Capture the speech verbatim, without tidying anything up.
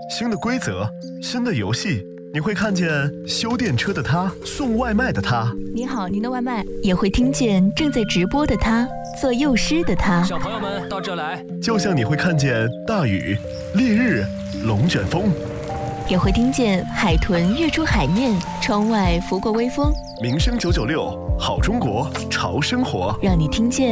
新的规则，新的游戏，你会看见修电车的他，送外卖的他。 你好，您的外卖。也会听见正在直播的他，做幼师的他。 小朋友们到这来。 就像你会看见大雨、烈日、龙卷风。 也会听见海豚跃出海面，窗外拂过微风。 民生九九六，好中国，潮生活， 让你听见